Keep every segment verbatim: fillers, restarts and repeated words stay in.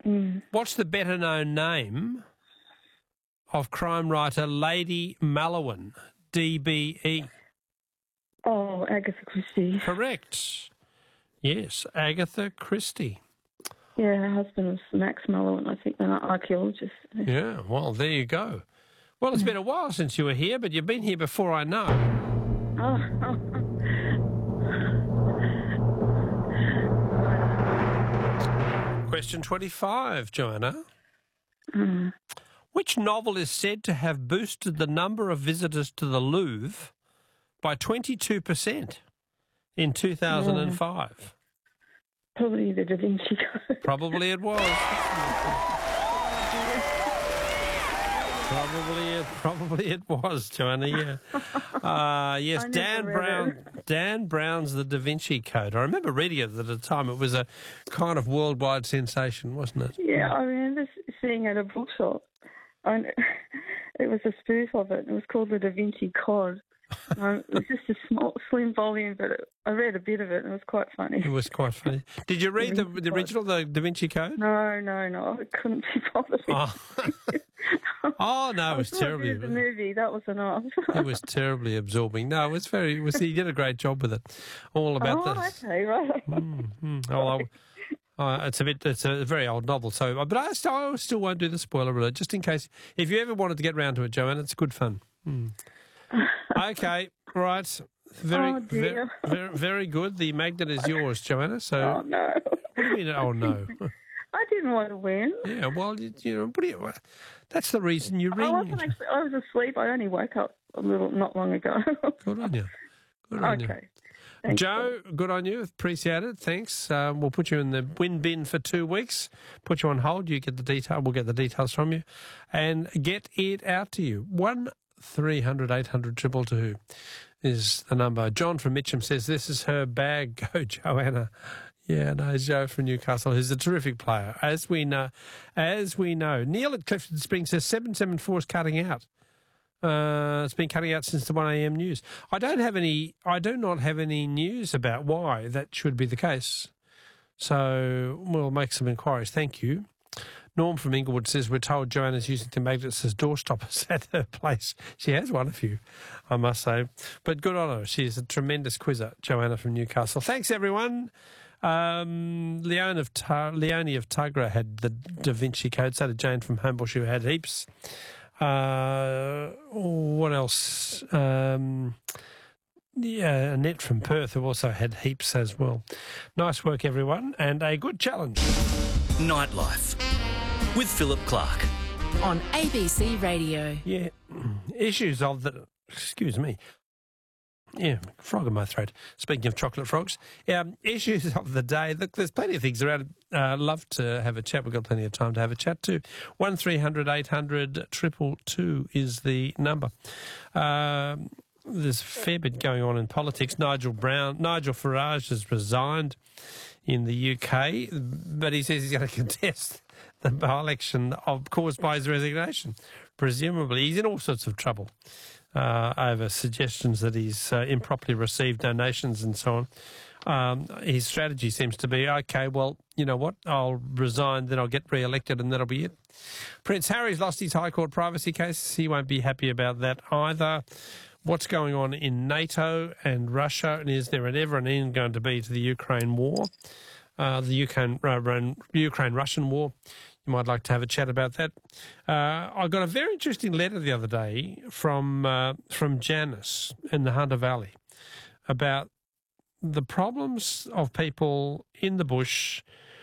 Mm. What's the better-known name of crime writer Lady Mallowin, D B E? Oh, Agatha Christie. Correct. Yes, Agatha Christie. Yeah, her husband was Max Mallowin, I think, an archaeologist. Yeah, well, there you go. Well, it's been a while since you were here, but you've been here before, I know. Oh, oh, oh. Question twenty-five, Joanna. Mm. Which novel is said to have boosted the number of visitors to the Louvre by twenty-two percent in two thousand five? Probably the Da Vinci Code. Probably it was. Probably it, probably it was, Joanna, yeah. Uh, yes, I Dan never read Brown. it. Dan Brown's The Da Vinci Code. I remember reading it at the time. It was a kind of worldwide sensation, wasn't it? Yeah, I remember seeing it at a bookshop. And it was a spoof of it. It was called the Da Vinci Code. Um, it was just a small, slim volume, but it, I read a bit of it and it was quite funny. It was quite funny. Did you read the, the original, the Da Vinci Code? No, no, no. I couldn't be bothered. Oh, oh no, it was I saw a terribly. bit of the movie. That was enough. It was terribly absorbing. No, it was very. It was he did a great job with it. All about oh, this. okay, right. Mm, mm. Oh, I, uh, it's a bit. It's a very old novel. So, but I still, I still won't do the spoiler alert, just in case. If you ever wanted to get round to it, Joanne, it's good fun. Mm. Okay, right. Very, Oh, very, dear. very, very good. The magnet is yours, Joanna. So, Oh, no. what do you mean? Oh no. I didn't want to win. Yeah, well, you, you know, what do you? That's the reason you ring. I wasn't actually, I was asleep. I only woke up a little, not long ago. Good on you. Good on you. Okay. Thanks, Joe, good on you. Appreciate it. Thanks. Um, we'll put you in the win bin for two weeks. Put you on hold. You get the detail. We'll get the details from you, and get it out to you. One three hundred eight hundred triple two is the number. John from Mitcham says this is her bag. Go, Joanna. Yeah, no, Joe from Newcastle, who's a terrific player, as we know. As we know, Neil at Clifton Springs says seven seven four is cutting out. Uh, it's been cutting out since the one a m news. I don't have any. I do not have any news about why that should be the case. So we'll make some inquiries. Thank you. Norm from Inglewood says we're told Joanna's using the magnets as door stoppers at her place. She has one of you, I must say. But good on her. She's a tremendous quizzer, Joanna from Newcastle. Thanks, everyone. Um, Leone of Tar- Leonie of Tugra had the Da Vinci Code. So did Jane from Homebush, who had heaps. Uh, what else? Um, yeah, Annette from Perth, who also had heaps as well. Nice work, everyone, and a good challenge. Nightlife with Philip Clark on A B C Radio. Yeah, issues of the. Excuse me. Yeah, frog in my throat. Speaking of chocolate frogs, um, issues of the day. Look, there's plenty of things around. Uh, love to have a chat. We've got plenty of time to have a chat too. One three hundred eight hundred triple two is the number. Um, there's a fair bit going on in politics. Nigel Brown, Nigel Farage has resigned in the U K, but he says he's going to contest the by-election of, caused by his resignation. Presumably, he's in all sorts of trouble. Uh, over suggestions that he's uh, improperly received donations and so on. Um, his strategy seems to be, okay, well, you know what, I'll resign, then I'll get re-elected and that'll be it. Prince Harry's lost his High Court privacy case. He won't be happy about that either. What's going on in NATO and Russia, and is there an ever an end going to be to the Ukraine war, uh, the Ukraine, uh, Ukraine-Russian war? You might like to have a chat about that. Uh, I got a very interesting letter the other day from uh, from Janice in the Hunter Valley about the problems of people in the bush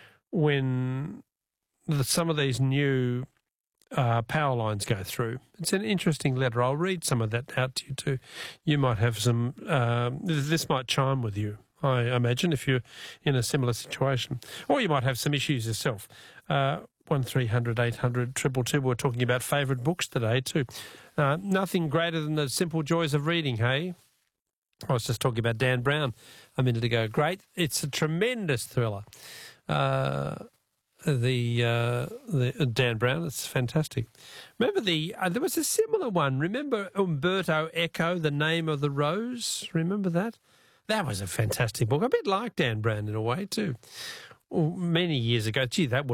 when the, some of these new uh, power lines go through. It's an interesting letter. I'll read some of that out to you too. You might have some, um, this might chime with you, I imagine, if you're in a similar situation. Or you might have some issues yourself. Uh, one three hundred eight hundred triple two. We're talking about favourite books today too. Uh, nothing greater than the simple joys of reading, hey? I was just talking about Dan Brown a minute ago. Great. It's a tremendous thriller. Uh, the uh, the uh, Dan Brown, it's fantastic. Remember the uh, there was a similar one. Remember Umberto Eco, The Name of the Rose? Remember that? That was a fantastic book. A bit like Dan Brown in a way too. Well, many years ago. Gee, that would